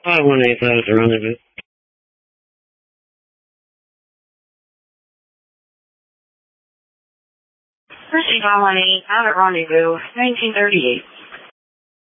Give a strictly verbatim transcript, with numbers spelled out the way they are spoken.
five one eight, that is the rendezvous. Mercy five one eight, out at rendezvous, nineteen thirty-eight.